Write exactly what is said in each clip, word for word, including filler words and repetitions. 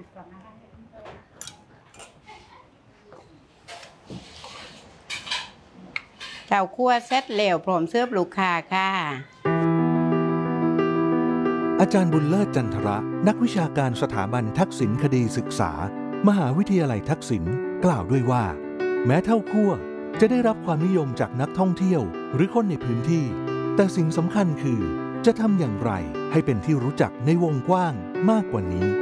เต้าคั่วเสร็จแล้วพร้อมเสิร์ฟลูกค้าค่ะอาจารย์บุญเลิศจันทระนักวิชาการสถาบันทักษิณคดีศึกษามหาวิทยาลัยทักษิณกล่าวด้วยว่าแม้เต้าคั่วจะได้รับความนิยมจากนักท่องเที่ยวหรือคนในพื้นที่แต่สิ่งสำคัญคือจะทำอย่างไรให้เป็นที่รู้จักในวงกว้างมากกว่านี้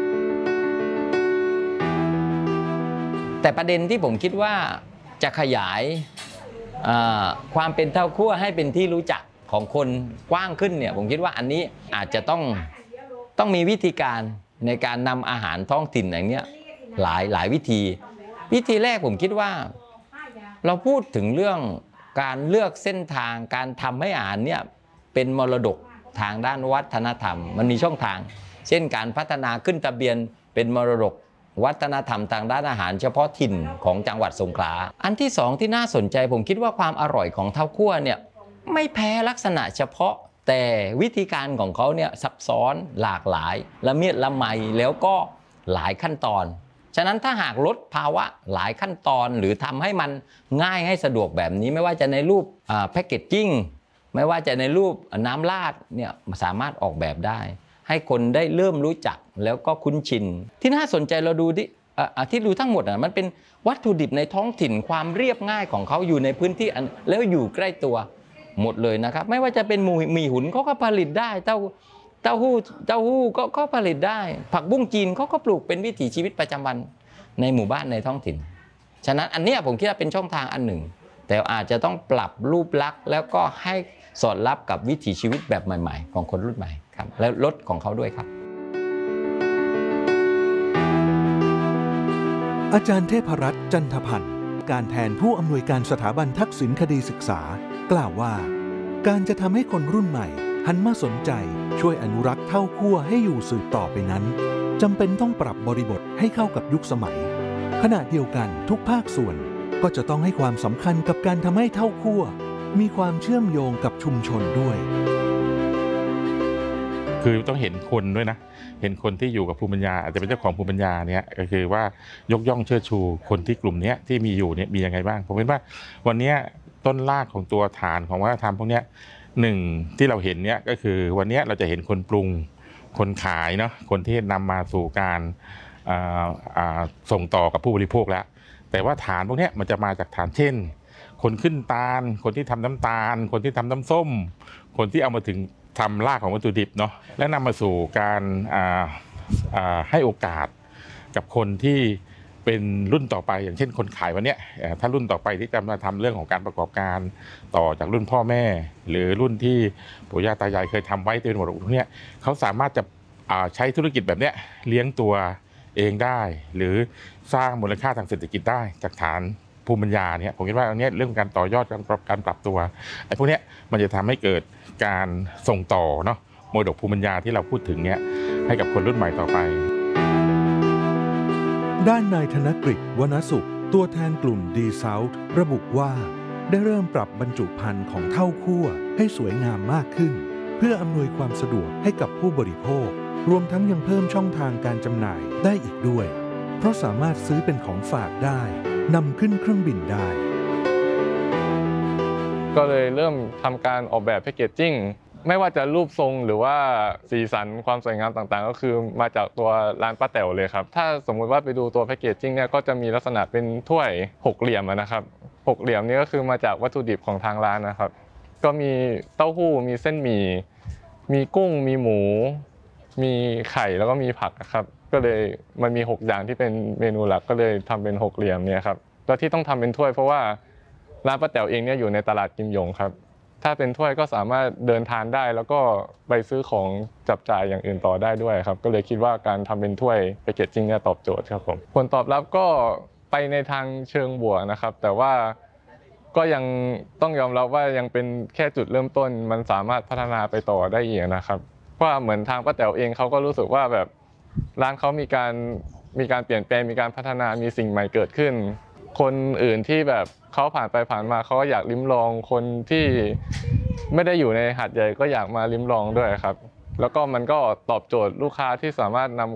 แต่ประเด็นที่ผมคิดว่าจะขยายความเป็นเต้าคั่วให้เป็นที่รู้จักของคนกว้างขึ้นเนี่ยผมคิดว่าอันนี้อาจจะต้องต้องมีวิธีการในการนำอาหารท้องถิ่นอย่างเนี้ยหลายหลายวิธีวิธีแรกผมคิดว่าเราพูดถึงเรื่องการเลือกเส้นทางการทำให้อาหารเนี่ยเป็นมรดกทางด้านวัฒนธรรมมันมีช่องทางเช่นการพัฒนาขึ้นทะเบียนเป็นมรดกวัฒนธรรมทางด้านอาหารเฉพาะถิ่นของจังหวัดสงขลาอันที่สองที่น่าสนใจผมคิดว่าความอร่อยของเต้าคั่วเนี่ยไม่แพ้ลักษณะเฉพาะแต่วิธีการของเขาเนี่ยซับซ้อนหลากหลายละเมียดละไมแล้วก็หลายขั้นตอนฉะนั้นถ้าหากลดภาวะหลายขั้นตอนหรือทำให้มันง่ายให้สะดวกแบบนี้ไม่ว่าจะในรูปแพคเกจจิ้งไม่ว่าจะในรูปน้ำราดเนี่ยสามารถออกแบบได้ให้คนได้เริ่มรู้จักแล้วก็คุ้นชินที่น่าสนใจเราดูที่ที่ดูทั้งหมดอ่ะมันเป็นวัตถุดิบในท้องถิ่นความเรียบง่ายของเขาอยู่ในพื้นที่แล้วอยู่ใกล้ตัวหมดเลยนะครับไม่ว่าจะเป็นหมูหมี่หุนเขาก็ผลิตได้เต้าเต้าหู้เต้าหู้ก็ก็ผลิตได้ผักบุ้งจีนเขาก็ปลูกเป็นวิถีชีวิตประจำวันในหมู่บ้านในท้องถิ่นฉะนั้นอันนี้ผมคิดว่าเป็นช่องทางอันหนึ่งแต่อาจจะต้องปรับรูปลักษณ์แล้วก็ให้สอดรับกับวิถีชีวิตแบบใหม่ๆของคนรุ่นใหม่ครับและรสของเขาด้วยครับอาจารย์เทพรัตน์จันทพันธ์การแทนผู้อำนวยการสถาบันทักษิณคดีศึกษากล่าวว่าการจะทำให้คนรุ่นใหม่หันมาสนใจช่วยอนุรักษ์เต้าคั่วให้อยู่สืบต่อไปนั้นจำเป็นต้องปรับบริบทให้เข้ากับยุคสมัยขณะเดียวกันทุกภาคส่วนก็จะต้องให้ความสำคัญกับการทำให้เต้าคั่วมีความเชื่อมโยงกับชุมชนด้วยคือต้องเห็นคนด้วยนะเห็นคนที่อยู่กับภูมิปัญญาอาจจะเป็นเจ้าของภูมิปัญญาเนี่ยก็คือว่ายกย่องเชิดชูคนที่กลุ่มนี้ที่มีอยู่เนี่ยมียังไงบ้างผมเห็นว่าวันนี้ต้นรากของตัวฐานของวัฒนธรรมพวกนี้หนึ่งที่เราเห็นเนี่ยก็คือวันนี้เราจะเห็นคนปรุงคนขายเนาะคนที่นำมาสู่การส่งต่อกับผู้บริโภคแล้วแต่ว่าฐานพวกนี้มันจะมาจากฐานเช่นคนขึ้นตาลคนที่ทำน้ำตาลคนที่ทำน้ำส้มคนที่เอามาถึงทำรากของวัตถุดิบเนาะและนำมาสู่การให้โอกาสกับคนที่เป็นรุ่นต่อไปอย่างเช่นคนขายวันนี้ถ้ารุ่นต่อไปที่จะมาทำเรื่องของการประกอบการต่อจากรุ่นพ่อแม่หรือรุ่นที่ปู่ย่าตายายเคยทำไว้เป็นหมดพวกนี้เขาสามารถจะใช้ธุรกิจแบบนี้เลี้ยงตัวเองได้หรือสร้างมูลค่าทางเศรษฐกิจได้จากฐานภูมิปัญญาเนี่ยผมคิดว่าอันนี้เรื่องการต่อยอดการปรับการปรับตัวไอ้พวกนี้มันจะทำให้เกิดการส่งต่อเนาะมรดกภูมิปัญญาที่เราพูดถึงเนี่ยให้กับคนรุ่นใหม่ต่อไปด้านนายธนกฤษ วรรณสุขตัวแทนกลุ่มดีเซาท์ระบุว่าได้เริ่มปรับบรรจุภัณฑ์ของเต้าคั่วให้สวยงามมากขึ้นเพื่ออำนวยความสะดวกให้กับผู้บริโภครวมทั้งยังเพิ่มช่องทางการจำหน่ายได้อีกด้วยเพราะสามารถซื้อเป็นของฝากได้นำขึ้นเครื่องบินได้ก็เลยเริ่มทำการออกแบบแพคเกจจิ้งไม่ว่าจะรูปทรงหรือว่าสีสันความสวยงามต่างๆก็คือมาจากตัวร้านป้าแต๋วเลยครับถ้าสมมุติว่าไปดูตัวแพคเกจจิ้งเนี่ยก็จะมีลักษณะเป็นถ้วยหกเหลี่ยมนะครับหกเหลี่ยมนี้ก็คือมาจากวัตถุดิบของทางร้านนะครับก็มีเต้าหู้มีเส้นหมี่มีกุ้งมีหมูมีไข่แล้วก็มีผักครับก็เลยมันมีหกอย่างที่เป็นเมนูหลักก็เลยทำเป็นหกเหลี่ยมเนี่ยครับแล้วที่ต้องทำเป็นถ้วยเพราะว่าร้านป้าแต๋วเองเนี่ยอยู่ในตลาดกิมยงครับถ้าเป็นถ้วยก็สามารถเดินทานได้แล้วก็ไปซื้อของจับจ่ายอย่างอื่นต่อได้ด้วยครับก็เลยคิดว่าการทำเป็นถ้วยแพคเกจจิ้งเนี่ยตอบโจทย์ครับผมผลตอบรับก็ไปในทางเชิงบวกนะครับแต่ว่าก็ยังต้องยอมรับว่ายังเป็นแค่จุดเริ่มต้นมันสามารถพัฒนาไปต่อได้อีกนะครับเพราะเหมือนทางป้าแต๋วเองเขาก็รู้สึกว่าแบบร้านเขามีการมีการเปลี่ยนแปลงมีการพัฒนามีสิ่งใหม่เกิดขึ้นคนอื่นที่แบบเขาผ่านไปผ่านมาเขาก็อยากลิ้มลองคนที่ไม่ได้อยู่ในหาดใหญ่ก็อยากมาลิ้มลองด้วยครับแล้วก็มันก็ตอบโจทย์ลูกค้าที่สามารถน